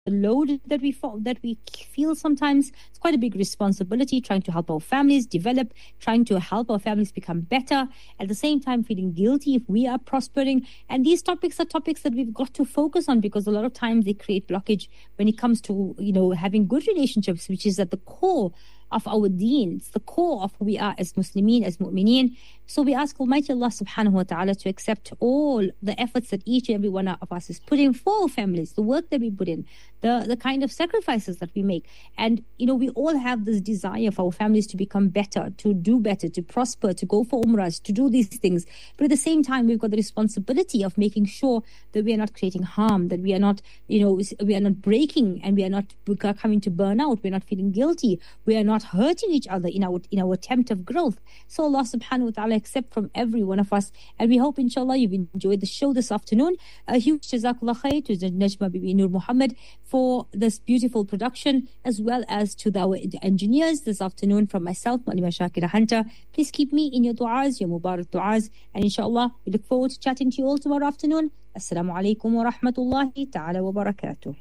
load that we feel sometimes. It's quite a big responsibility, trying to help our families develop, trying to help our families become better, at the same time feeling guilty if we are prospering. And these topics are topics that we've got to focus on, because a lot of times they create blockage when it comes to, having good relationships, which is at the core of our deen. It's the core of who we are as Muslimin, as mu'mineen. So we ask Almighty Allah subhanahu wa ta'ala to accept all the efforts that each and every one of us is putting for our families, the work that we put in, the kind of sacrifices that we make. And, we all have this desire for our families to become better, to do better, to prosper, to go for umrahs, to do these things. But at the same time, we've got the responsibility of making sure that we are not creating harm, that we are not, we are not breaking, and we are not coming to burn out. We're not feeling guilty. We are not hurting each other in our attempt of growth. So Allah subhanahu wa ta'ala accept from every one of us, and we hope inshallah you've enjoyed the show this afternoon. A huge jazakallah khair to Najma Bibi Nur Muhammad for this beautiful production, as well as to our engineers this afternoon. From myself, Malima Shakira Hunter, please keep me in your du'as, your Mubarak du'as, and inshallah we look forward to chatting to you all tomorrow afternoon. Assalamu alaikum wa rahmatullahi ta'ala wa barakatuh.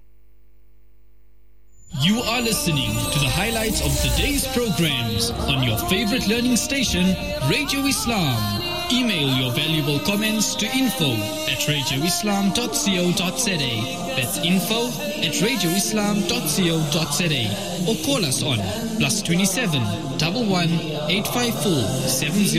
You are listening to the highlights of today's programs on your favorite learning station, Radio Islam. Email your valuable comments to info@radioislam.co.za. That's info@radioislam.co.za. Or call us on +27 11 854 70.